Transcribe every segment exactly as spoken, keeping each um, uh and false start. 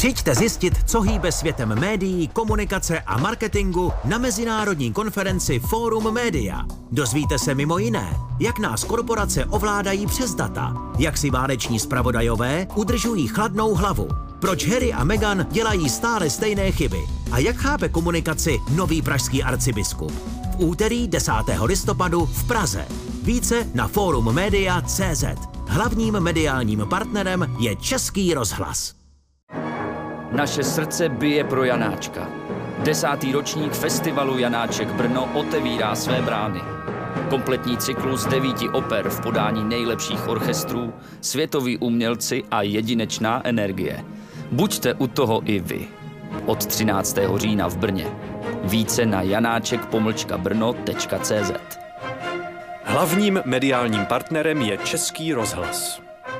Přijďte zjistit, co hýbe světem médií, komunikace a marketingu na mezinárodní konferenci Forum Media. Dozvíte se mimo jiné, jak nás korporace ovládají přes data, jak si váleční zpravodajové udržují chladnou hlavu, proč Harry a Meghan dělají stále stejné chyby a jak chápe komunikaci nový pražský arcibiskup. V úterý desátého listopadu v Praze. Více na forum media tečka cé zet. Hlavním mediálním partnerem je Český rozhlas. Naše srdce bije pro Janáčka. Desátý ročník festivalu Janáček Brno otevírá své brány. Kompletní cyklus devíti oper v podání nejlepších orchestrů, světoví umělci a jedinečná energie. Buďte u toho i vy. Od třináctého října v Brně. Více na janáček pomlčka brno tečka cé zet. Hlavním mediálním partnerem je Český rozhlas.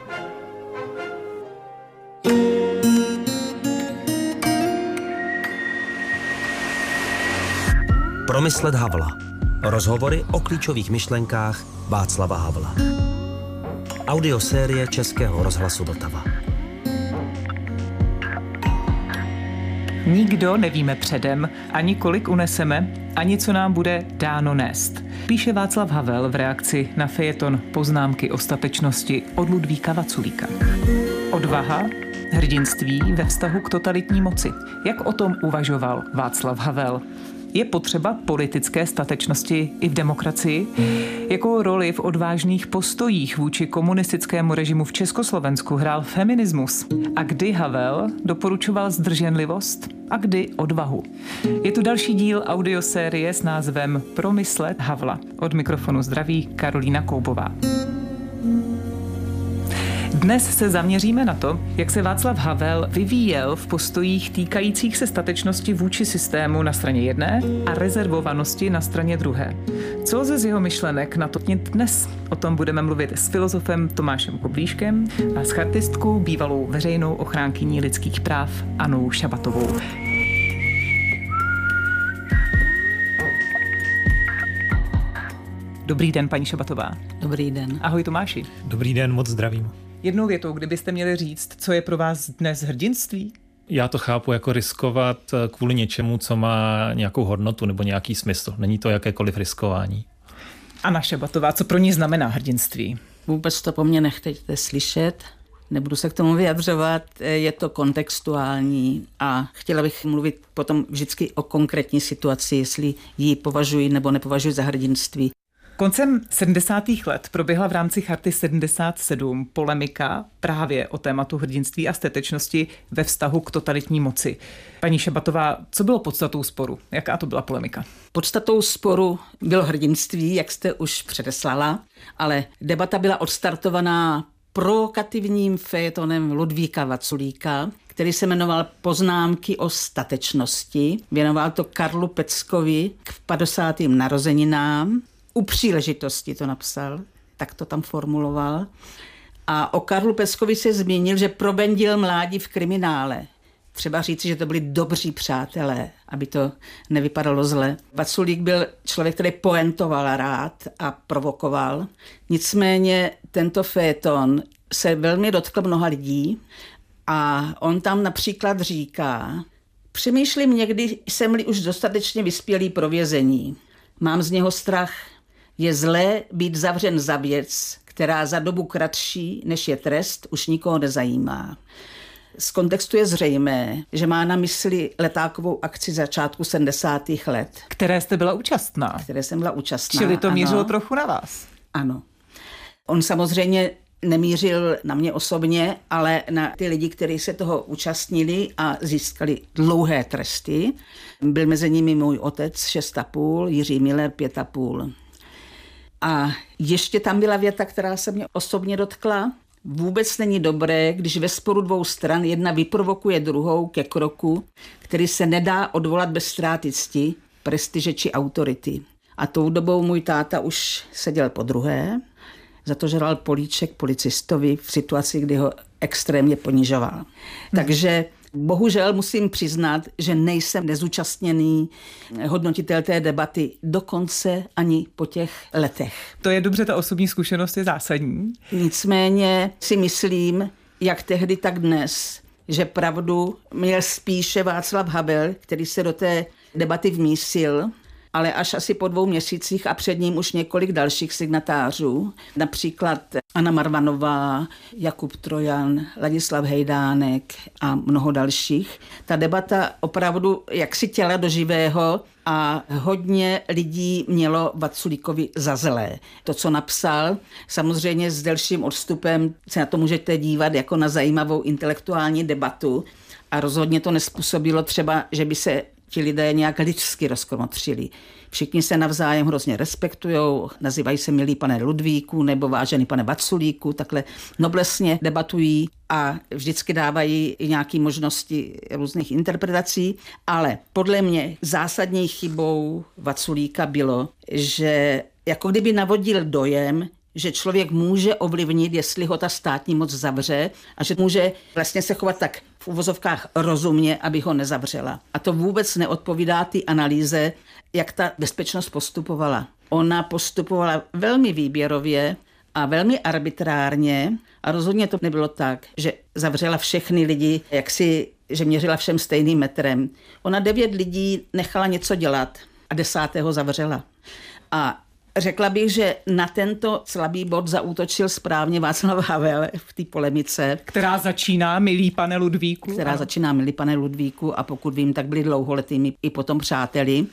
Promyslet Havla. Rozhovory o klíčových myšlenkách Václava Havla. Audiosérie Českého rozhlasu Vltava. Nikdo nevíme předem, ani kolik uneseme, ani co nám bude dáno nést. Píše Václav Havel v reakci na fejeton Poznámky o statečnosti od Ludvíka Vaculíka. Odvaha, hrdinství ve vztahu k totalitní moci. Jak o tom uvažoval Václav Havel? Je potřeba politické statečnosti i v demokracii? Jakou roli v odvážných postojích vůči komunistickému režimu v Československu hrál feminismus? A kdy Havel doporučoval zdrženlivost a kdy odvahu? Je tu další díl audiosérie s názvem Promyslet Havla. Od mikrofonu zdraví Karolína Koubová. Dnes se zaměříme na to, jak se Václav Havel vyvíjel v postojích týkajících se statečnosti vůči systému na straně jedné a rezervovanosti na straně druhé. Co lze z jeho myšlenek natotnit dnes? O tom budeme mluvit s filozofem Tomášem Koblíškem a s chartistkou, bývalou veřejnou ochránkyní lidských práv Annou Šabatovou. Dobrý den, paní Šabatová. Dobrý den. Ahoj, Tomáši. Dobrý den, moc zdravím. Jednou větou, kdybyste měli říct, co je pro vás dnes hrdinství? Já to chápu jako riskovat kvůli něčemu, co má nějakou hodnotu nebo nějaký smysl. Není to jakékoliv riskování. Anna Šabatová, co pro ní znamená hrdinství? Vůbec to po mně nechtějte slyšet. Nebudu se k tomu vyjadřovat, je to kontextuální a chtěla bych mluvit potom vždycky o konkrétní situaci, jestli ji považuji nebo nepovažuji za hrdinství. Koncem sedmdesátých let proběhla v rámci Charty sedmdesát sedm polemika právě o tématu hrdinství a statečnosti ve vztahu k totalitní moci. Paní Šabatová, co bylo podstatou sporu? Jaká to byla polemika? Podstatou sporu bylo hrdinství, jak jste už předeslala, ale debata byla odstartovaná provokativním fejetonem Ludvíka Vaculíka, který se jmenoval Poznámky o statečnosti. Věnoval to Karlu Peckovi k padesátým narozeninám. U příležitosti to napsal, tak to tam formuloval. A o Karlu Peckovi se zmínil, že probendil mládí v kriminále. Třeba říci, že to byli dobří přátelé, aby to nevypadalo zle. Vaculík byl člověk, který poentoval rád a provokoval. Nicméně tento fejeton se velmi dotkl mnoha lidí a on tam například říká: přemýšlím někdy, jsem-li už dostatečně vyspělý pro vězení. Mám z něho strach. Je zlé být zavřen za věc, která za dobu kratší, než je trest, už nikoho nezajímá. Z kontextu je zřejmé, že má na mysli letákovou akci začátku sedmdesátých let. Které jste byla účastná. Které jsem byla účastná. Čili to mířilo ano. trochu na vás. Ano. On samozřejmě nemířil na mě osobně, ale na ty lidi, kteří se toho účastnili a získali dlouhé tresty. Byl mezi nimi můj otec šest a půl, Jiří Miller pět a půl. A ještě tam byla věta, která se mě osobně dotkla. Vůbec není dobré, když ve sporu dvou stran jedna vyprovokuje druhou ke kroku, který se nedá odvolat bez ztráty cti, prestiže či autority. A tou dobou můj táta už seděl po druhé, za to, že dal políček policistovi v situaci, kdy ho extrémně ponižoval. Hmm. Takže bohužel musím přiznat, že nejsem nezúčastněný hodnotitel té debaty dokonce ani po těch letech. To je dobře, ta osobní zkušenost je zásadní. Nicméně si myslím, jak tehdy, tak dnes, že pravdu měl spíše Václav Havel, který se do té debaty vmísil, ale až asi po dvou měsících a před ním už několik dalších signatářů, například Anna Marvanová, Jakub Trojan, Ladislav Hejdánek a mnoho dalších. Ta debata opravdu jaksi těla do živého a hodně lidí mělo Vaculíkovi za zlé. To, co napsal, samozřejmě s delším odstupem se na to můžete dívat jako na zajímavou intelektuální debatu a rozhodně to nespůsobilo třeba, že by se ti lidé nějak lidsky rozkromotřili. Všichni se navzájem hrozně respektujou, nazývají se milý pane Ludvíku nebo vážený pane Vaculíku, takhle noblesně debatují a vždycky dávají i nějaké možnosti různých interpretací, ale podle mě zásadní chybou Vaculíka bylo, že jako kdyby navodil dojem, že člověk může ovlivnit, jestli ho ta státní moc zavře a že může vlastně se chovat tak v uvozovkách rozumně, aby ho nezavřela. A to vůbec neodpovídá té analýze, jak ta bezpečnost postupovala. Ona postupovala velmi výběrově a velmi arbitrárně a rozhodně to nebylo tak, že zavřela všechny lidi, jak si, že měřila všem stejným metrem. Ona devět lidí nechala něco dělat a desátého zavřela. A řekla bych, že na tento slabý bod zaútočil správně Václav Havel v té polemice. Která začíná milý pane Ludvíku. Která ano. začíná milý pane Ludvíku a pokud vím, tak byli dlouholetými i potom přáteli.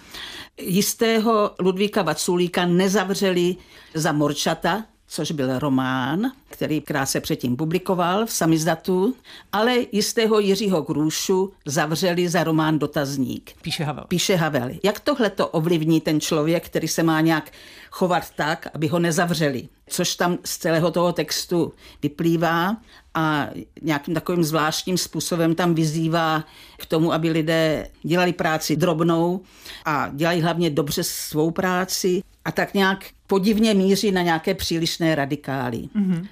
Jistého Ludvíka Vaculíka nezavřeli za Morčata, což byl román, který krátce předtím publikoval v samizdatu, ale jistého Jiřího Grůšu zavřeli za román Dotazník. Píše Havel. Píše Havel. Jak tohle to ovlivní ten člověk, který se má nějak chovat tak, aby ho nezavřeli? Což tam z celého toho textu vyplývá a nějakým takovým zvláštním způsobem tam vyzývá k tomu, aby lidé dělali práci drobnou a dělají hlavně dobře svou práci a tak nějak podivně míří na nějaké přílišné radikály. Mm-hmm.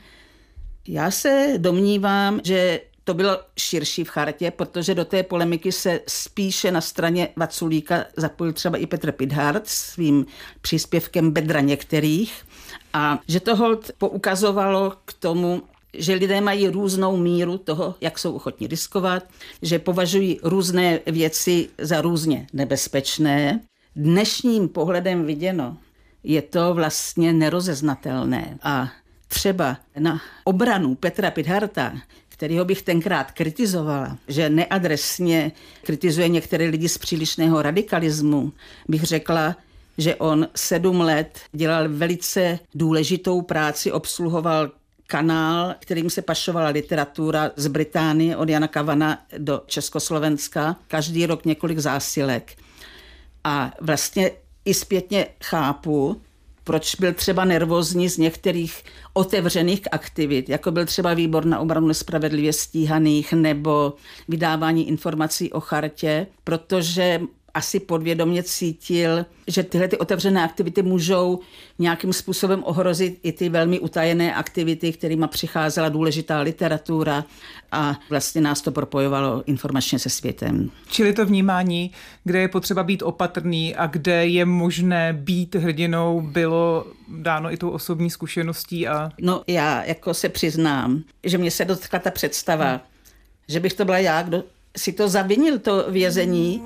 Já se domnívám, že to bylo širší v chartě, protože do té polemiky se spíše na straně Vaculíka zapojil třeba i Petr Pithart svým příspěvkem Bedra některých a že to holt poukazovalo k tomu, že lidé mají různou míru toho, jak jsou ochotni riskovat, že považují různé věci za různě nebezpečné. Dnešním pohledem viděno je to vlastně nerozeznatelné a třeba na obranu Petra Pitharta, kterýho bych tenkrát kritizovala, že neadresně kritizuje některé lidi z přílišného radikalismu, bych řekla, že on sedm let dělal velice důležitou práci, obsluhoval kanál, kterým se pašovala literatura z Británie od Jana Kavana do Československa. Každý rok několik zásilek. A vlastně i zpětně chápu, proč byl třeba nervózní z některých otevřených aktivit, jako byl třeba výbor na obranu nespravedlivě stíhaných nebo vydávání informací o chartě, protože asi podvědomě cítil, že tyhle ty otevřené aktivity můžou nějakým způsobem ohrozit i ty velmi utajené aktivity, kterýma přicházela důležitá literatura a vlastně nás to propojovalo informačně se světem. Čili to vnímání, kde je potřeba být opatrný a kde je možné být hrdinou, bylo dáno i tou osobní zkušeností a... No já jako se přiznám, že mě se dotkla ta představa, hmm. že bych to byla já, kdo si to zavinil, to vězení.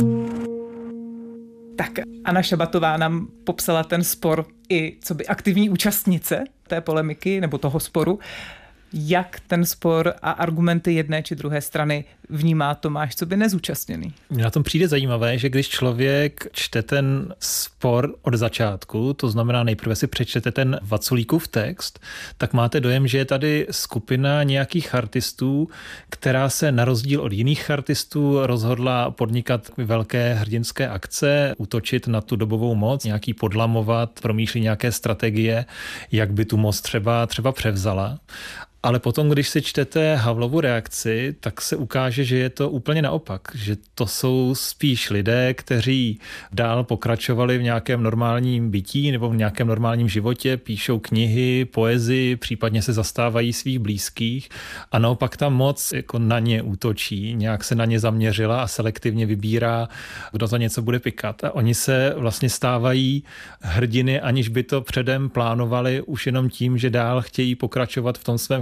Tak Anna Šabatová nám popsala ten spor i co by aktivní účastnice té polemiky nebo toho sporu. Jak ten spor a argumenty jedné či druhé strany vnímá Tomáš, co by nezúčastněný? Mně na tom přijde zajímavé, že když člověk čte ten spor od začátku, to znamená nejprve si přečtete ten Vaculíkův text, tak máte dojem, že je tady skupina nějakých chartistů, která se na rozdíl od jiných chartistů rozhodla podnikat velké hrdinské akce, útočit na tu dobovou moc, nějaký podlamovat, promýšlí nějaké strategie, jak by tu moc třeba, třeba převzala. Ale potom, když si čtete Havlovu reakci, tak se ukáže, že je to úplně naopak, že to jsou spíš lidé, kteří dál pokračovali v nějakém normálním bytí nebo v nějakém normálním životě, píšou knihy, poezii, případně se zastávají svých blízkých a naopak ta moc jako na ně útočí, nějak se na ně zaměřila a selektivně vybírá, kdo za něco bude pikat. A oni se vlastně stávají hrdiny, aniž by to předem plánovali, už jenom tím, že dál chtějí pokračovat v tom svém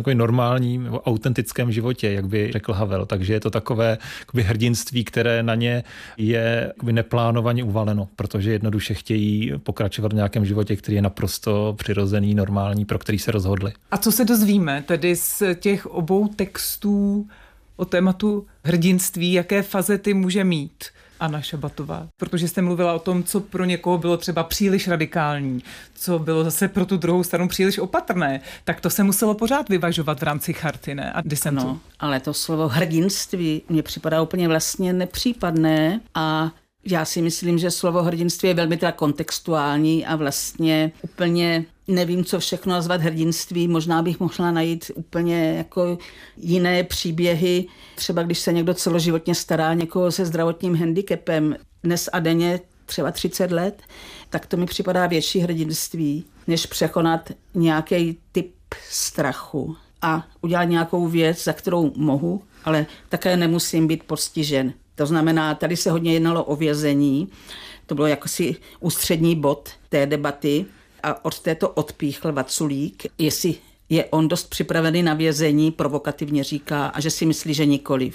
takovém normálním nebo autentickém životě, jak by řekl Havel. Takže je to takové jakoby hrdinství, které na ně je jakoby neplánovaně uvaleno, protože jednoduše chtějí pokračovat v nějakém životě, který je naprosto přirozený, normální, pro který se rozhodli. A co se dozvíme tedy z těch obou textů o tématu hrdinství, jaké fazety může mít Anna Šabatová? Protože jste mluvila o tom, co pro někoho bylo třeba příliš radikální, co bylo zase pro tu druhou stranu příliš opatrné, tak to se muselo pořád vyvažovat v rámci charty, ne? A disentu. No, ale to slovo hrdinství mně připadá úplně vlastně nepřípadné a já si myslím, že slovo hrdinství je velmi teda kontextuální a vlastně úplně nevím, co všechno nazvat hrdinství. Možná bych mohla najít úplně jako jiné příběhy. Třeba když se někdo celoživotně stará někoho se zdravotním handicapem dnes a denně třeba třicet let, tak to mi připadá větší hrdinství, než překonat nějaký typ strachu a udělat nějakou věc, za kterou mohu, ale také nemusím být postižen. To znamená, tady se hodně jednalo o vězení. To bylo jakosi ústřední bod té debaty a od této odpíchl Vaculík, jestli je on dost připravený na vězení, provokativně říká, a že si myslí, že nikoliv.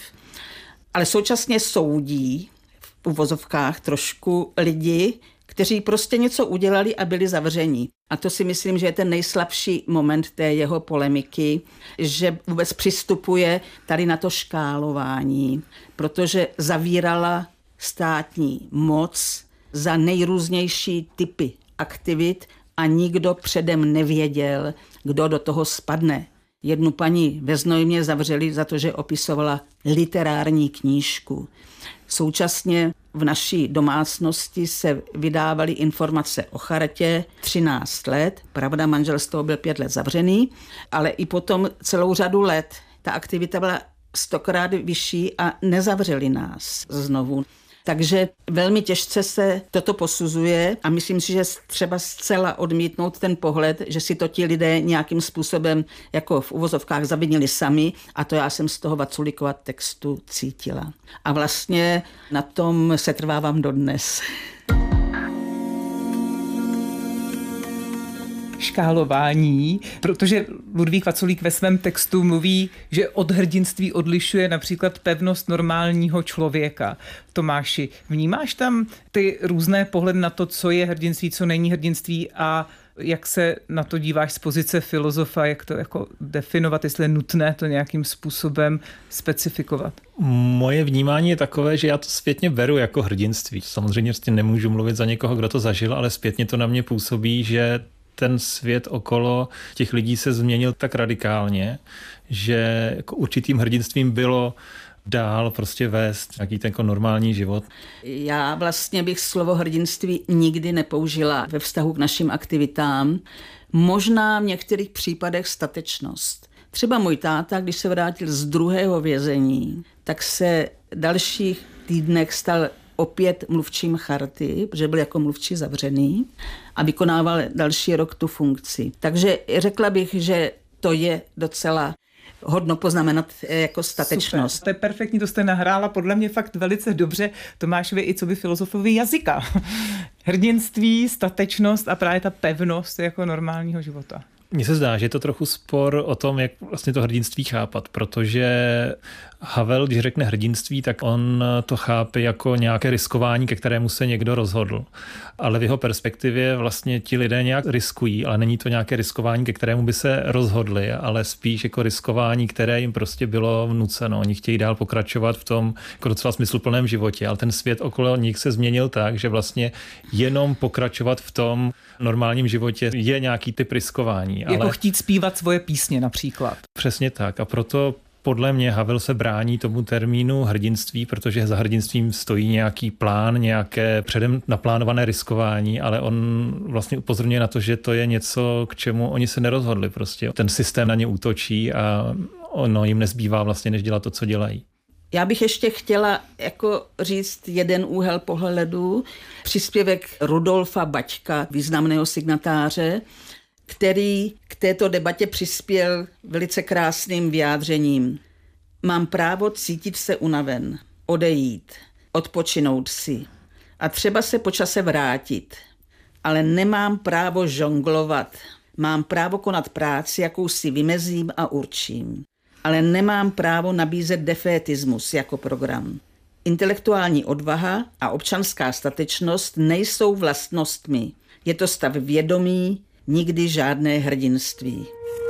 Ale současně soudí v uvozovkách trošku lidi, kteří prostě něco udělali a byli zavření. A to si myslím, že je ten nejslabší moment té jeho polemiky, že vůbec přistupuje tady na to škálování, protože zavírala státní moc za nejrůznější typy aktivit a nikdo předem nevěděl, kdo do toho spadne. Jednu paní ve Znojmě zavřeli za to, že opisovala literární knížku. Současně v naší domácnosti se vydávaly informace o charitě třináct let. Pravda, manžel z toho byl pět let zavřený, ale i potom celou řadu let ta aktivita byla stokrát vyšší a nezavřeli nás znovu. Takže velmi těžce se toto posuzuje a myslím si, že třeba zcela odmítnout ten pohled, že si to ti lidé nějakým způsobem jako v uvozovkách zavinili sami a to já jsem z toho Vaculíkova textu cítila. A vlastně na tom se trvávám dodnes. Škálování, protože Ludvík Vaculík ve svém textu mluví, že od hrdinství odlišuje například pevnost normálního člověka. Tomáši, vnímáš tam ty různé pohledy na to, co je hrdinství, co není hrdinství a jak se na to díváš z pozice filozofa, jak to jako definovat, jestli je nutné to nějakým způsobem specifikovat? Moje vnímání je takové, že já to zpětně beru jako hrdinství. Samozřejmě nemůžu mluvit za někoho, kdo to zažil, ale zpětně to na mě působí, že ten svět okolo těch lidí se změnil tak radikálně, že jako určitým hrdinstvím bylo dál prostě vést nějaký ten jako normální život. Já vlastně bych slovo hrdinství nikdy nepoužila ve vztahu k našim aktivitám. Možná v některých případech statečnost. Třeba můj táta, když se vrátil z druhého vězení, tak se dalších týdnech stal opět mluvčím charty, protože byl jako mluvčí zavřený a vykonával další rok tu funkci. Takže řekla bych, že to je docela hodno poznamenat jako statečnost. Super, to je perfektní, to jste nahrála podle mě fakt velice dobře Tomášovi i co by filozofovi jazyka. Hrdinství, statečnost a právě ta pevnost jako normálního života. Mně se zdá, že je to trochu spor o tom, jak vlastně to hrdinství chápat, protože Havel, když řekne hrdinství, tak on to chápe jako nějaké riskování, ke kterému se někdo rozhodl. Ale v jeho perspektivě vlastně ti lidé nějak riskují, ale není to nějaké riskování, ke kterému by se rozhodli, ale spíš jako riskování, které jim prostě bylo vnuceno. Oni chtějí dál pokračovat v tom jako docela smysluplném životě, ale ten svět okolo nich se změnil tak, že vlastně jenom pokračovat v tom normálním životě je nějaký typ riskování. Jako ale chtít zpívat svoje písně například. Přesně tak a proto podle mě Havel se brání tomu termínu hrdinství, protože za hrdinstvím stojí nějaký plán, nějaké předem naplánované riskování, ale on vlastně upozorňuje na to, že to je něco, k čemu oni se nerozhodli prostě. Ten systém na ně útočí a ono jim nezbývá vlastně, než dělat to, co dělají. Já bych ještě chtěla jako říct jeden úhel pohledu, příspěvek Rudolfa Baťka, významného signatáře, který k této debatě přispěl velice krásným vyjádřením. Mám právo cítit se unaven, odejít, odpočinout si a třeba se po čase vrátit, ale nemám právo žonglovat Mám právo konat práci, jakou si vymezím a určím. Ale nemám právo nabízet defétismus jako program. Intelektuální odvaha a občanská statečnost nejsou vlastnostmi. Je to stav vědomí, nikdy žádné hrdinství.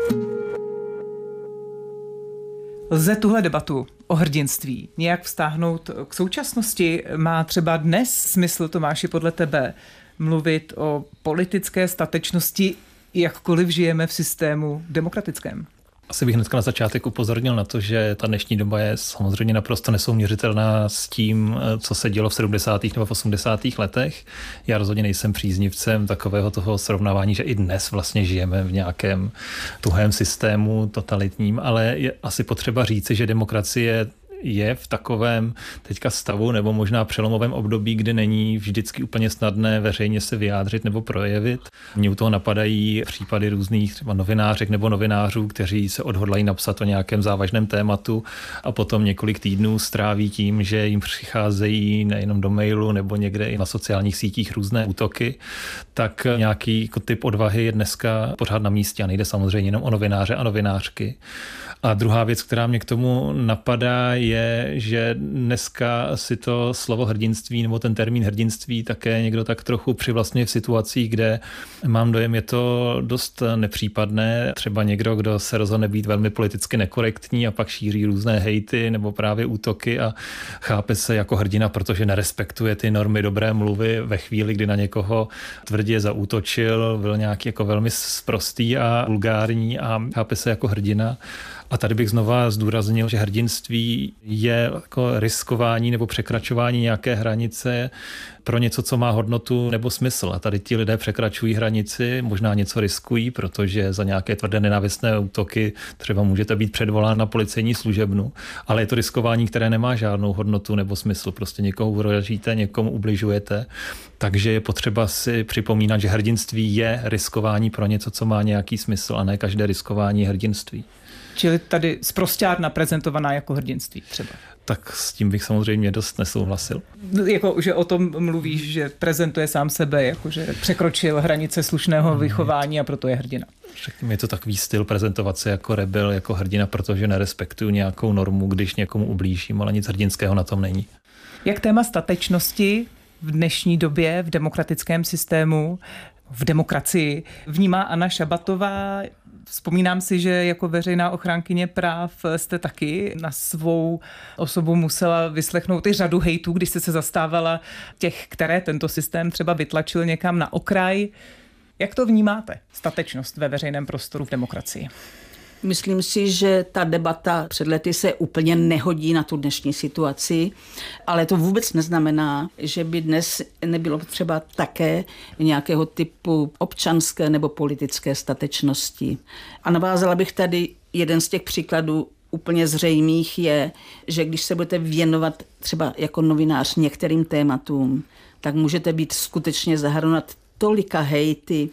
Lze tuhle debatu o hrdinství nějak vztáhnout k současnosti? Má třeba dnes smysl, Tomáši, podle tebe mluvit o politické statečnosti, jakkoliv žijeme v systému demokratickém? Asi bych hnedka na začátek upozornil na to, že ta dnešní doba je samozřejmě naprosto nesouměřitelná s tím, co se dělo v sedmdesátých nebo v osmdesátých letech. Já rozhodně nejsem příznivcem takového toho srovnávání, že i dnes vlastně žijeme v nějakém tuhém systému totalitním, ale je asi potřeba říci, že demokracie je v takovém teďka stavu nebo možná přelomovém období, kdy není vždycky úplně snadné veřejně se vyjádřit nebo projevit. Mně u toho napadají případy různých třeba novinářek nebo novinářů, kteří se odhodlají napsat o nějakém závažném tématu a potom několik týdnů stráví tím, že jim přicházejí nejenom do mailu nebo někde i na sociálních sítích různé útoky, tak nějaký jako typ odvahy je dneska pořád na místě a nejde samozřejmě jenom o novináře a novinářky. A druhá věc, která mě k tomu napadá, je, že dneska si to slovo hrdinství nebo ten termín hrdinství také někdo tak trochu přivlastňuje v situacích, kde mám dojem, je to dost nepřípadné. Třeba někdo, kdo se rozhodne být velmi politicky nekorektní a pak šíří různé hejty nebo právě útoky a chápe se jako hrdina, protože nerespektuje ty normy dobré mluvy ve chvíli, kdy na někoho tvrdě zaútočil, byl nějaký jako velmi sprostý a vulgární a chápe se jako hrdina. A tady bych znova zdůraznil, že hrdinství je jako riskování nebo překračování nějaké hranice pro něco, co má hodnotu nebo smysl. A tady ti lidé překračují hranici, možná něco riskují, protože za nějaké tvrdé nenávistné útoky třeba můžete být předvolán na policejní služebnu, ale je to riskování, které nemá žádnou hodnotu nebo smysl. Prostě někoho uražíte, někomu ubližujete. Takže je potřeba si připomínat, že hrdinství je riskování pro něco, co má nějaký smysl, a ne každé riskování je hrdinství. Čili tady sprosťárna prezentovaná jako hrdinství třeba. Tak s tím bych samozřejmě dost nesouhlasil. Jako, že o tom mluvíš, že prezentuje sám sebe, jako že překročil hranice slušného vychování a proto je hrdina. Řekněme, je to takový styl prezentovat se jako rebel, jako hrdina, protože nerespektuju nějakou normu, když někomu ublížím, ale nic hrdinského na tom není. Jak téma statečnosti v dnešní době v demokratickém systému, v demokracii vnímá Anna Šabatová? Vzpomínám si, že jako veřejná ochránkyně práv jste taky na svou osobu musela vyslechnout i řadu hejtů, když jste se zastávala těch, které tento systém třeba vytlačil někam na okraj. Jak to vnímáte, statečnost ve veřejném prostoru v demokracii? Myslím si, že ta debata před lety se úplně nehodí na tu dnešní situaci, ale to vůbec neznamená, že by dnes nebylo třeba také nějakého typu občanské nebo politické statečnosti. A navázala bych tady jeden z těch příkladů úplně zřejmých je, že když se budete věnovat třeba jako novinář některým tématům, tak můžete být skutečně zahrnut tolika hejty.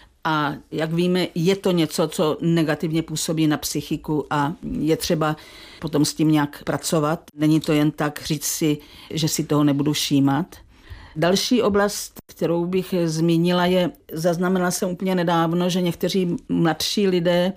A jak víme, je to něco, co negativně působí na psychiku a je třeba potom s tím nějak pracovat. Není to jen tak říct si, že si toho nebudu všímat. Další oblast, kterou bych zmínila, je, zaznamenala jsem úplně nedávno, že někteří mladší lidé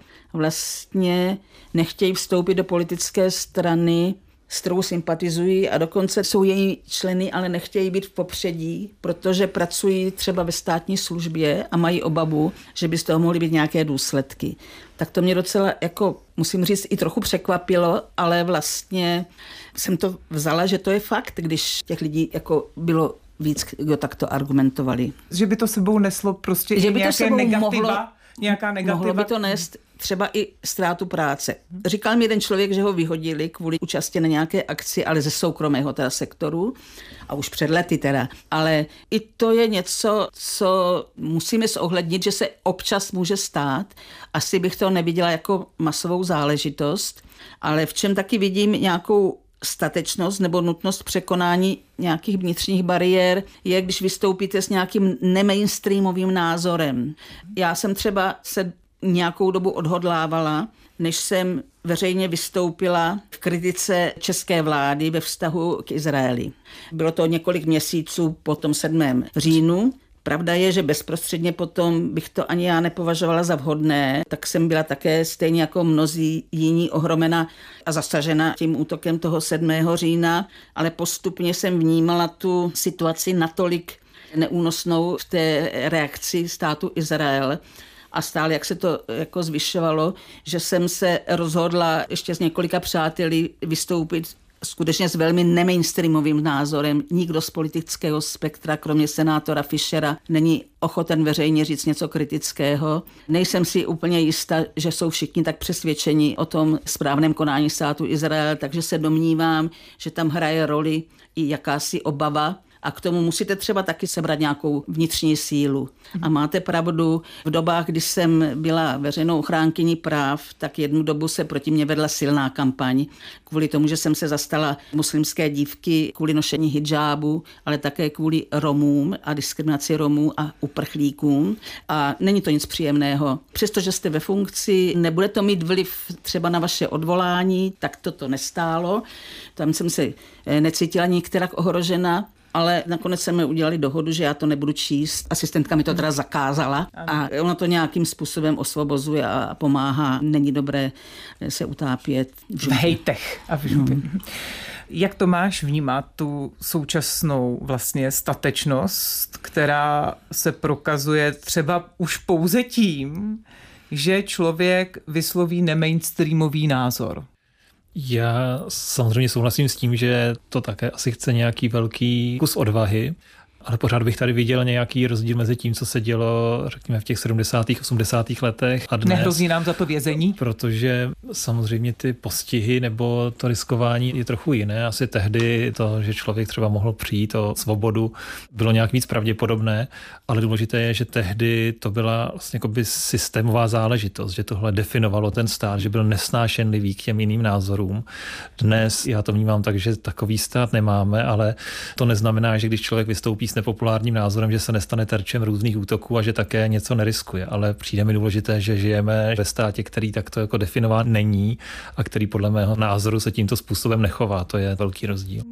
vlastně nechtějí vstoupit do politické strany, s kterou sympatizují a dokonce jsou její členy, ale nechtějí být v popředí, protože pracují třeba ve státní službě a mají obavu, že by z toho mohly být nějaké důsledky. Tak to mě docela, jako musím říct, i trochu překvapilo, ale vlastně jsem to vzala, že to je fakt, když těch lidí jako bylo víc, kdo takto argumentovali. Že by to sebou neslo prostě že i by nějaké to sebou negativa? Mohlo, nějaká negativa? Mohlo by to nést třeba i ztrátu práce. Říkal mi jeden člověk, že ho vyhodili kvůli účasti na nějaké akci, ale ze soukromého teda sektoru a už před lety teda. Ale i to je něco, co musíme zohlednit, že se občas může stát. Asi bych to neviděla jako masovou záležitost, ale v čem taky vidím nějakou statečnost nebo nutnost překonání nějakých vnitřních bariér je, když vystoupíte s nějakým nemainstreamovým názorem. Já jsem třeba se nějakou dobu odhodlávala, než jsem veřejně vystoupila v kritice české vlády ve vztahu k Izraeli. Bylo to několik měsíců po tom sedmém říjnu, Pravda je, že bezprostředně potom bych to ani já nepovažovala za vhodné, tak jsem byla také stejně jako mnozí jiní ohromena a zasažena tím útokem toho sedmého října, ale postupně jsem vnímala tu situaci natolik neúnosnou v té reakci státu Izrael a stále, jak se to jako zvyšovalo, že jsem se rozhodla ještě s několika přáteli vystoupit skutečně s velmi nemainstreamovým názorem. Nikdo z politického spektra, kromě senátora Fischera, není ochoten veřejně říct něco kritického. Nejsem si úplně jistá, že jsou všichni tak přesvědčeni o tom správném konání státu Izrael, takže se domnívám, že tam hraje roli i jakási obava. A k tomu musíte třeba taky sebrat nějakou vnitřní sílu. A máte pravdu, v dobách, kdy jsem byla veřejnou ochránkyní práv, tak jednu dobu se proti mě vedla silná kampaň. Kvůli tomu, že jsem se zastala muslimské dívky kvůli nošení hidžábu, ale také kvůli Romům a diskriminaci Romů a uprchlíkům. A není to nic příjemného. Přestože jste ve funkci, nebude to mít vliv třeba na vaše odvolání, tak toto nestálo. Tam jsem se necítila nikterak ohrožena. Ale nakonec jsme udělali dohodu, že já to nebudu číst. Asistentka mi to teda zakázala a ono to nějakým způsobem osvobozuje a pomáhá. Není dobré se utápět v hejtech a v župě. Hmm. Jak Tomáš vnímá tu současnou vlastně statečnost, která se prokazuje třeba už pouze tím, že člověk vysloví nemainstreamový názor? Já samozřejmě souhlasím s tím, že to také asi chce nějaký velký kus odvahy, ale pořád bych tady viděl nějaký rozdíl mezi tím, co se dělo, řekněme, v těch sedmdesátých, osmdesátých letech a dnes. Nehrozí nám za to vězení? Protože samozřejmě ty postihy nebo to riskování je trochu jiné. Asi tehdy to, že člověk třeba mohl přijít o svobodu, bylo nějak víc pravděpodobné, ale důležité je, že tehdy to byla vlastně jakoby systémová záležitost, že tohle definovalo ten stát, že byl nesnášenlivý k těm jiným názorům. Dnes já to vnímám tak, že takový stát nemáme, ale to neznamená, že když člověk vystoupí s nepopulárním názorem, že se nestane terčem různých útoků a že také něco neriskuje. Ale přijde mi důležité, že žijeme ve státě, který takto jako definován není a který podle mého názoru se tímto způsobem nechová. To je velký rozdíl.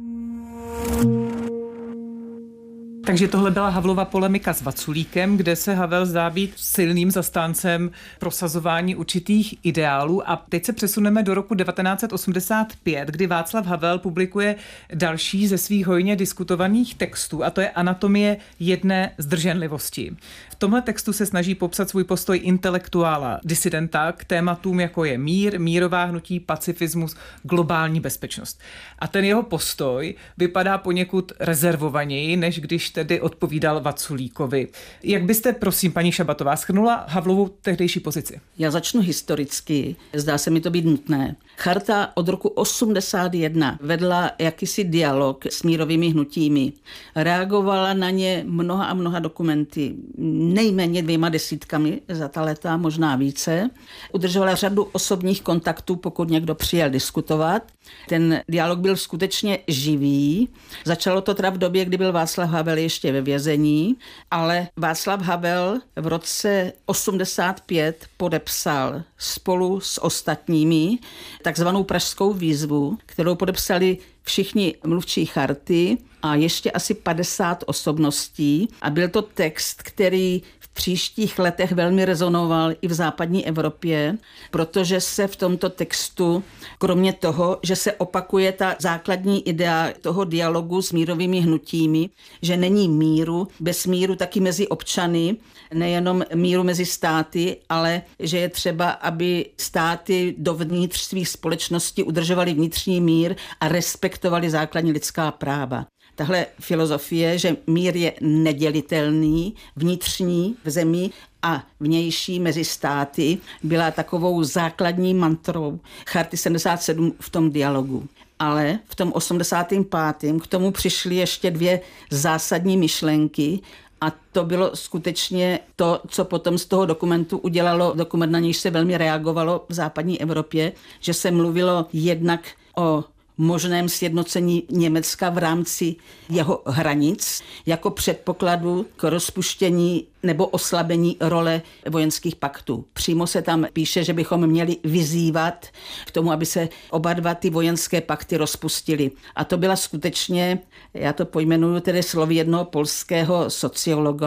Takže tohle byla Havlova polemika s Vaculíkem, kde se Havel zdá být silným zastáncem prosazování určitých ideálů. A teď se přesuneme do roku devatenáct set osmdesát pět, kdy Václav Havel publikuje další ze svých hojně diskutovaných textů, a to je Anatomie jedné zdrženlivosti. V tomhle textu se snaží popsat svůj postoj intelektuála, disidenta k tématům, jako je mír, mírová hnutí, pacifismus, globální bezpečnost. A ten jeho postoj vypadá poněkud rezervovaněji, než když tedy odpovídal Vaculíkovi. Jak byste, prosím, paní Šabatová, shrnula Havlovu tehdejší pozici? Já začnu historicky. Zdá se mi to být nutné. Charta od roku osmdesát jedna vedla jakýsi dialog s mírovými hnutími. Reagovala na ně mnoha a mnoha dokumenty, nejméně dvěma desítkami za ta léta, možná více. Udržovala řadu osobních kontaktů, pokud někdo přijel diskutovat. Ten dialog byl skutečně živý. Začalo to teda v době, kdy byl Václav Havel ještě ve vězení, ale Václav Havel v roce osmdesát pět podepsal spolu s ostatními takzvanou Pražskou výzvu, kterou podepsali všichni mluvčí charty a ještě asi padesát osobností. A byl to text, který v příštích letech velmi rezonoval i v západní Evropě, protože se v tomto textu, kromě toho, že se opakuje ta základní idea toho dialogu s mírovými hnutími, že není míru, bez míru taky mezi občany, nejenom míru mezi státy, ale že je třeba, aby státy dovnitř svých společností udržovaly vnitřní mír a respektovali základní lidská práva. Tahle filozofie, že mír je nedělitelný, vnitřní v zemi a vnější mezi státy, byla takovou základní mantrou Charty sedmdesát sedm v tom dialogu. Ale v tom osmdesátém pátém k tomu přišly ještě dvě zásadní myšlenky, a to bylo skutečně to, co potom z toho dokumentu udělalo dokument, na nějž se velmi reagovalo v západní Evropě, že se mluvilo jednak o možném sjednocení Německa v rámci jeho hranic jako předpokladu k rozpuštění nebo oslabení role vojenských paktů. Přímo se tam píše, že bychom měli vyzývat k tomu, aby se oba dva ty vojenské pakty rozpustily. A to byla skutečně, já to pojmenuju tedy slovy jednoho polského sociologa,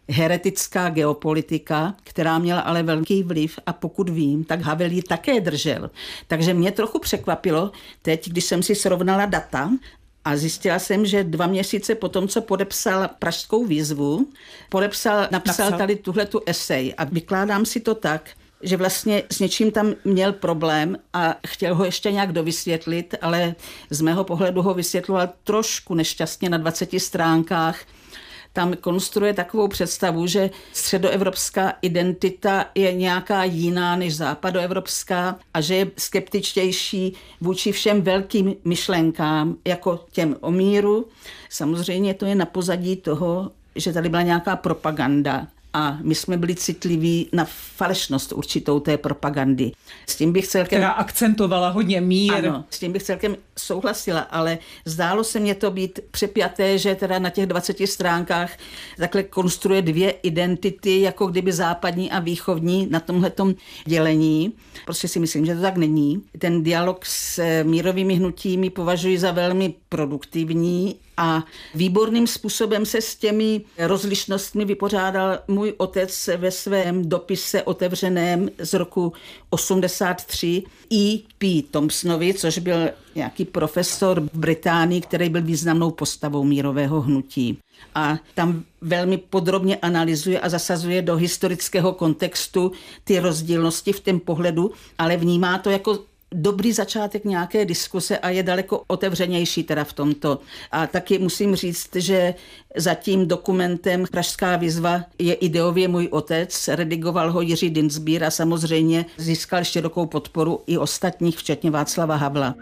heretická geopolitika, která měla ale velký vliv a pokud vím, tak Havel ji také držel. Takže mě trochu překvapilo teď, když jsem si srovnala data a zjistila jsem, že dva měsíce po tom, co podepsal Pražskou výzvu, podepsal, napsal, napsal. tady tuhletu esej a vykládám si to tak, že vlastně s něčím tam měl problém a chtěl ho ještě nějak dovysvětlit, ale z mého pohledu ho vysvětloval trošku nešťastně na dvaceti stránkách. Tam konstruuje takovou představu, že středoevropská identita je nějaká jiná než západoevropská a že je skeptičtější vůči všem velkým myšlenkám, jako těm o míru. Samozřejmě to je na pozadí toho, že tady byla nějaká propaganda a my jsme byli citliví na falešnost určitou té propagandy. S tím bych celkem... Která akcentovala hodně mír. Ano, s tím bych celkem souhlasila, ale zdálo se mně to být přepjaté, že teda na těch dvaceti stránkách takhle konstruuje dvě identity, jako kdyby západní a východní na tomhletom dělení. Prostě si myslím, že to tak není. Ten dialog s mírovými hnutími považuji za velmi produktivní a výborným způsobem se s těmi rozlišnostmi vypořádal můj otec ve svém dopise otevřeném z roku osmdesát tři E P Thompsonovi, což byl nějaký profesor v Británii, který byl významnou postavou mírového hnutí. A tam velmi podrobně analyzuje a zasazuje do historického kontextu ty rozdílnosti v tom pohledu, ale vnímá to jako dobrý začátek nějaké diskuse a je daleko otevřenější teda v tomto. A taky musím říct, že za tím dokumentem Pražská výzva je ideově můj otec, redigoval ho Jiří Dienstbier a samozřejmě získal širokou podporu i ostatních, včetně Václava Havla.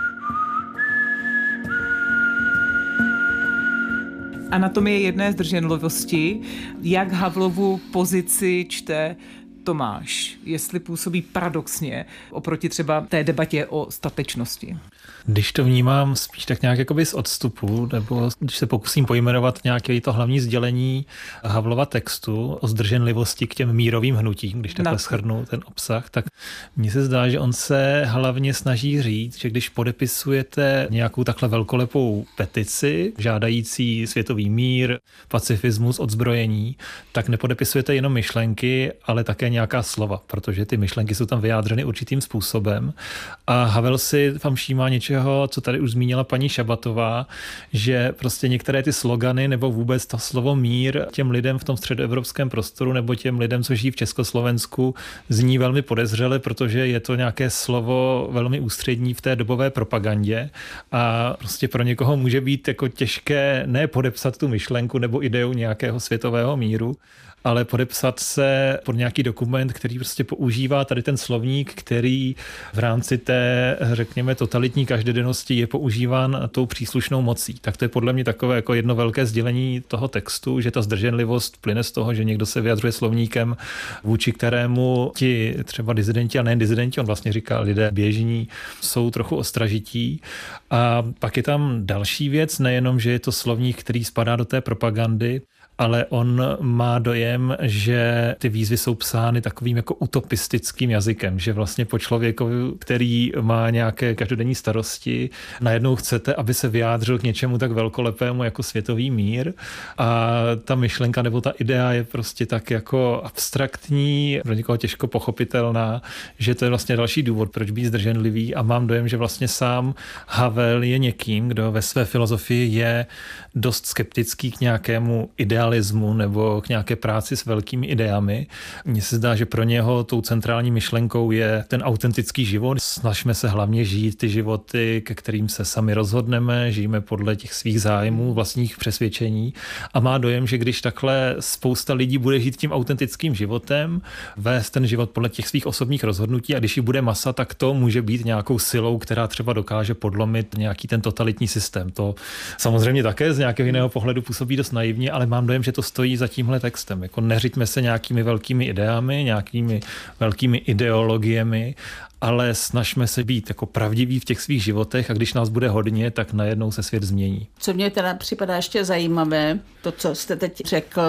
Anatomie jedné zdrženlivosti. Jak Havlovu pozici čte Tomáš, jestli působí paradoxně oproti třeba té debatě o statečnosti? Když to vnímám spíš tak nějak jakoby z odstupu, nebo když se pokusím pojmenovat nějaké to hlavní sdělení Havlova textu o zdrženlivosti k těm mírovým hnutím, když takhle shrnu ten obsah, tak mně se zdá, že on se hlavně snaží říct, že když podepisujete nějakou takhle velkolepou petici, žádající světový mír, pacifismus, odzbrojení, tak nepodepisujete jenom myšlenky, ale také nějaká slova, protože ty myšlenky jsou tam vyjádřeny určitým způsobem. A Havel si tam všímá něčeho, co tady už zmínila paní Šabatová, že prostě některé ty slogany nebo vůbec to slovo mír těm lidem v tom středoevropském prostoru nebo těm lidem, co žijí v Československu, zní velmi podezřele, protože je to nějaké slovo velmi ústřední v té dobové propagandě a prostě pro někoho může být jako těžké ne podepsat tu myšlenku nebo ideu nějakého světového míru, ale podepsat se pod nějaký dokument, který prostě používá tady ten slovník, který v rámci té, řekněme, totalitní každodennosti je používán tou příslušnou mocí. Tak to je podle mě takové jako jedno velké sdělení toho textu, že ta zdrženlivost plyne z toho, že někdo se vyjadřuje slovníkem, vůči kterému ti třeba dizidenti a nejen dizidenti, on vlastně říká lidé běžní, jsou trochu ostražití. A pak je tam další věc, nejenom, že je to slovník, který spadá do té propagandy, ale on má dojem, že ty výzvy jsou psány takovým jako utopistickým jazykem, že vlastně po člověkovi, který má nějaké každodenní starosti, najednou chcete, aby se vyjádřil k něčemu tak velkolepému jako světový mír a ta myšlenka nebo ta idea je prostě tak jako abstraktní, pro někoho těžko pochopitelná, že to je vlastně další důvod, proč být zdrženlivý a mám dojem, že vlastně sám Havel je někým, kdo ve své filozofii je dost skeptický k nějakému idealismu nebo k nějaké práci s velkými ideami. Mně se zdá, že pro něho tou centrální myšlenkou je ten autentický život. Snažme se hlavně žít ty životy, ke kterým se sami rozhodneme, žijeme podle těch svých zájmů, vlastních přesvědčení a má dojem, že když takhle spousta lidí bude žít tím autentickým životem, vést ten život podle těch svých osobních rozhodnutí a když ji bude masa, tak to může být nějakou silou, která třeba dokáže podlomit nějaký ten totalitní systém. To samozřejmě také z nějakého jiného pohledu působí dost naivně, ale mám dojem, že to stojí za tímhle textem. Jako neřiďme se nějakými velkými ideami, nějakými velkými ideologiemi, ale snažme se být jako pravdiví v těch svých životech a když nás bude hodně, tak najednou se svět změní. Co mně teda připadá ještě zajímavé, to, co jste teď řekl,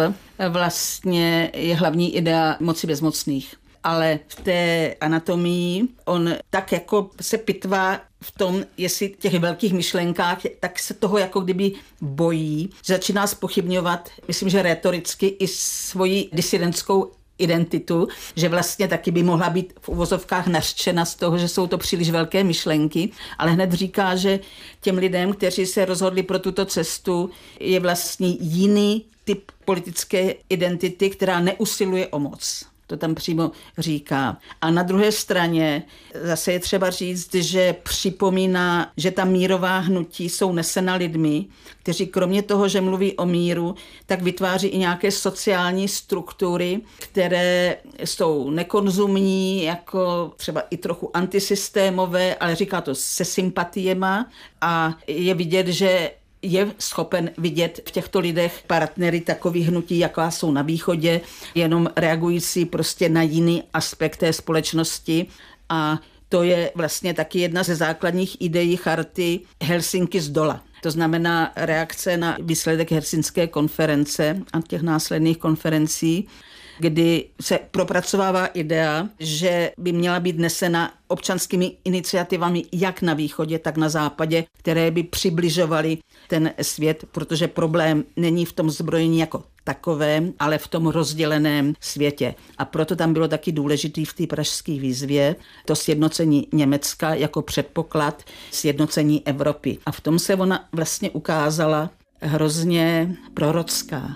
vlastně je hlavní idea moci bezmocných. Ale v té anatomii on tak jako se pitvá v tom, jestli těch velkých myšlenkách, tak se toho jako kdyby bojí. Začíná zpochybňovat, myslím, že rétoricky i svoji disidentskou identitu, že vlastně taky by mohla být v uvozovkách nařčena z toho, že jsou to příliš velké myšlenky, ale hned říká, že těm lidem, kteří se rozhodli pro tuto cestu, je vlastně jiný typ politické identity, která neusiluje o moc. To tam přímo říká. A na druhé straně zase je třeba říct, že připomíná, že ta mírová hnutí jsou nesena lidmi, kteří kromě toho, že mluví o míru, tak vytváří i nějaké sociální struktury, které jsou nekonzumní, jako třeba i trochu antisystémové, ale říká to se sympatiema a je vidět, že je schopen vidět v těchto lidech partnery takových hnutí, jaká jsou na východě, jenom reagující prostě na jiný aspekt té společnosti. A to je vlastně taky jedna ze základních ideí charty Helsinki z dola. To znamená reakce na výsledek Helsinské konference a těch následných konferencí, kdy se propracovává idea, že by měla být nesena občanskými iniciativami jak na východě, tak na západě, které by přibližovaly ten svět, protože problém není v tom zbrojení jako takovém, ale v tom rozděleném světě. A proto tam bylo taky důležitý v té pražské výzvě to sjednocení Německa jako předpoklad sjednocení Evropy. A v tom se ona vlastně ukázala hrozně prorocká.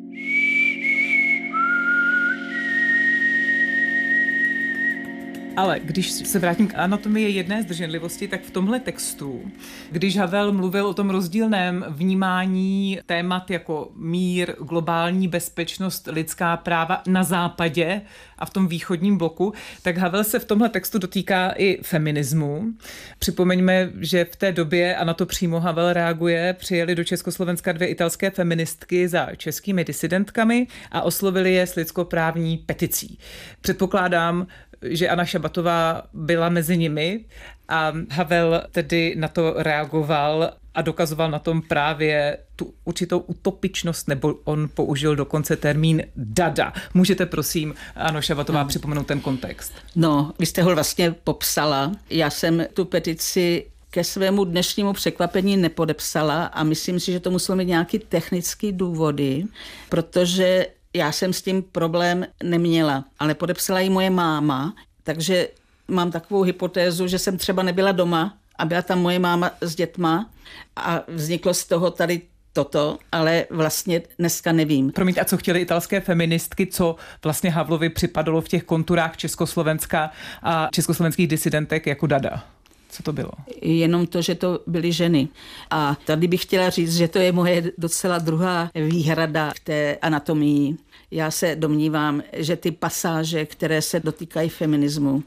Ale když se vrátím k anatomii jedné zdrženlivosti, tak v tomhle textu, když Havel mluvil o tom rozdílném vnímání témat jako mír, globální bezpečnost, lidská práva na západě a v tom východním bloku, tak Havel se v tomhle textu dotýká i feminismu. Připomeňme, že v té době, a na to přímo Havel reaguje, přijeli do Československa dvě italské feministky za českými disidentkami a oslovili je s lidskoprávní peticí. Předpokládám, že Anna Šabatová byla mezi nimi a Havel tedy na to reagoval a dokazoval na tom právě tu určitou utopičnost, nebo on použil dokonce termín dada. Můžete prosím, Ano Šabatová, no. připomenout ten kontext? No, vy jste ho vlastně popsala. Já jsem tu petici ke svému dnešnímu překvapení nepodepsala a myslím si, že to muselo mít nějaký technický důvody, protože já jsem s tím problém neměla, ale podepsala ji moje máma, takže mám takovou hypotézu, že jsem třeba nebyla doma a byla tam moje máma s dětma a vzniklo z toho tady toto, ale vlastně dneska nevím. Promiňte, a co chtěly italské feministky, co vlastně Havlovi připadalo v těch konturách Československa a československých disidentek jako dada? Co to bylo? Jenom to, že to byly ženy. A tady bych chtěla říct, že to je moje docela druhá výhrada k té anatomii. Já se domnívám, že ty pasáže, které se dotýkají feminismu,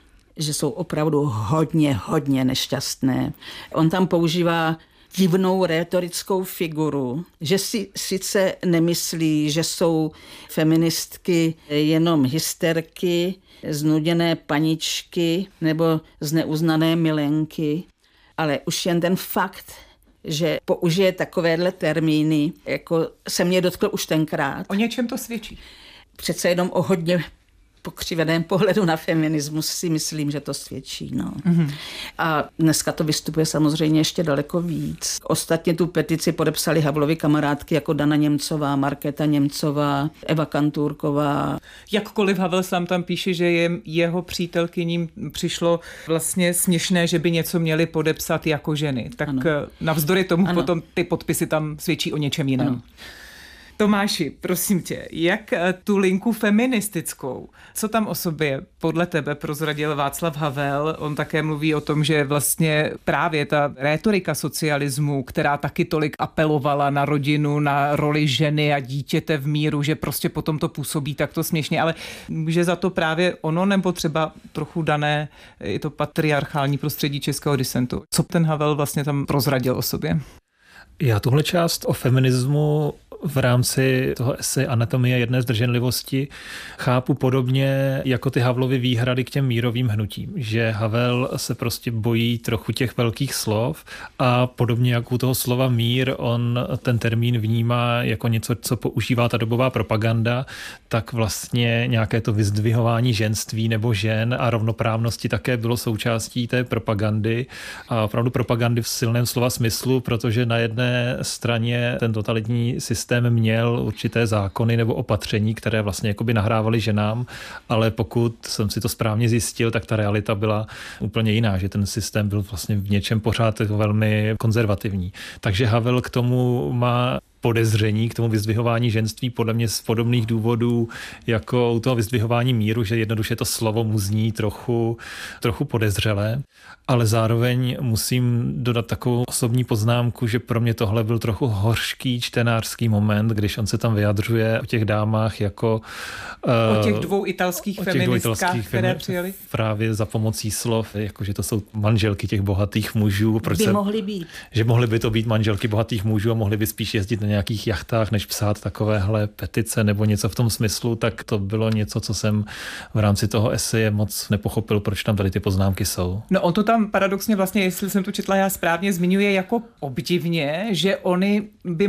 že jsou opravdu hodně, hodně nešťastné. On tam používá divnou rétorickou figuru, že si sice nemyslí, že jsou feministky jenom hysterky, znuděné paničky nebo zneuznané milenky, ale už jen ten fakt, že použije takovéhle termíny, jako se mě dotkl už tenkrát. O něčem to svědčí? Přece jenom o hodně pokřiveném pohledu na feminismus si myslím, že to svědčí. No. Mm-hmm. A dneska to vystupuje samozřejmě ještě daleko víc. Ostatně tu petici podepsali Havlovy kamarádky jako Dana Němcová, Markéta Němcová, Eva Kantůrková. Jakkoliv Havel sám tam píše, že je jeho přítelkyním přišlo vlastně směšné, že by něco měli podepsat jako ženy. Tak ano. Navzdory tomu ano. Potom ty podpisy tam svědčí o něčem jiném. Ano. Tomáši, prosím tě, jak tu linku feministickou, co tam o sobě podle tebe prozradil Václav Havel? On také mluví o tom, že vlastně právě ta rétorika socialismu, která taky tolik apelovala na rodinu, na roli ženy a dítěte v míru, že prostě potom to působí takto směšně, ale že za to právě ono nebo třeba trochu dané i to patriarchální prostředí českého disentu. Co ten Havel vlastně tam prozradil o sobě? Já tuhle část o feminismu v rámci toho eseje Anatomie jedné zdrženlivosti chápu podobně jako ty Havlovy výhrady k těm mírovým hnutím, že Havel se prostě bojí trochu těch velkých slov a podobně jako u toho slova mír, on ten termín vnímá jako něco, co používá ta dobová propaganda, tak vlastně nějaké to vyzdvihování ženství nebo žen a rovnoprávnosti také bylo součástí té propagandy a opravdu propagandy v silném slova smyslu, protože na jedné straně ten totalitní systém měl určité zákony nebo opatření, které vlastně jakoby nahrávaly ženám, ale pokud jsem si to správně zjistil, tak ta realita byla úplně jiná, že ten systém byl vlastně v něčem pořád velmi konzervativní. Takže Havel k tomu má podezření, k tomu vyzdvihování ženství podle mě z podobných důvodů jako u toho vyzdvihování míru, že jednoduše to slovo mu zní trochu, trochu podezřelé, ale zároveň musím dodat takovou osobní poznámku, že pro mě tohle byl trochu hořký čtenářský moment, když on se tam vyjadřuje o těch dámách jako o těch dvou italských feministkách, které přijeli. Právě za pomocí slov, jako že to jsou manželky těch bohatých mužů. Proč by se, mohly být. Že mohly by to být manželky bohatých mužů a mohly by spíš jezdit na nějakých jachtách, než psát takovéhle petice nebo něco v tom smyslu, tak to bylo něco, co jsem v rámci toho eseje moc nepochopil, proč tam tady ty poznámky jsou. No on to tam paradoxně vlastně, jestli jsem to četla já správně, zmiňuje jako obdivně, že oni by